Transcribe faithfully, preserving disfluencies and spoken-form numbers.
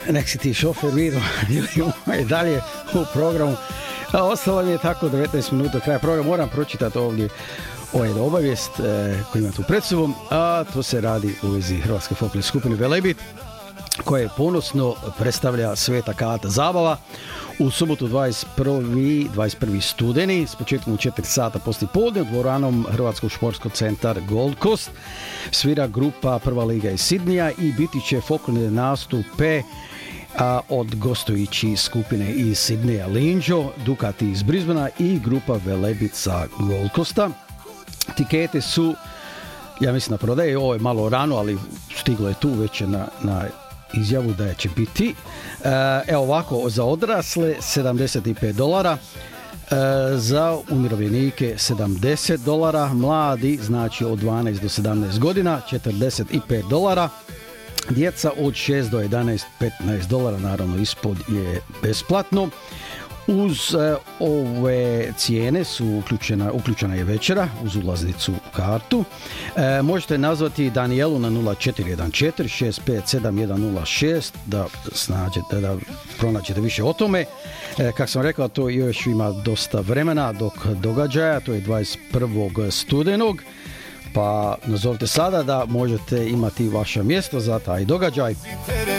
nek si ti šofer vidio i dalje u programu. A ostalo mi je tako devetnaest minuta kraja programa. Moram pročitati ovdje ovaj obavijest e, koju ima tu pred sobom, a to se radi u vezi Hrvatske folklorne skupine Velebit, koje ponosno predstavlja Sveta Kata zabava u subotu dvadeset prvi studeni s početkom u četiri sata poslije podne u dvoranom Hrvatskog športskog centar Gold Coast. Svira grupa Prva liga iz Sidnija i biti će folklorne nastupe a, od gostujući skupine iz Sidneja Linjo, Ducati iz Brisbanea i grupa Velebit sa Gold Coasta. Tikete su, ja mislim, na prodaje, ovo je malo rano, ali stiglo je tu već na, na izjavu da će biti. Evo ovako, za odrasle sedamdeset pet dolara, za umirovljenike sedamdeset dolara, mladi, znači od dvanaest do sedamnaest godina, četrdeset pet dolara, djeca od šest do jedanaest, petnaest dolara, naravno ispod je besplatno. Uz e, ove cijene su uključena, uključena je večera uz ulaznicu kartu. E, možete nazvati Danijelu na nula četiri jedan četiri šest pet sedam jedan nula šest da snađete, da pronađete više o tome. E, kako sam rekao, to još ima dosta vremena dok događaja, to je dvadeset prvog studenog. Pa nazovite sada da možete imati vaše mjesto za taj događaj.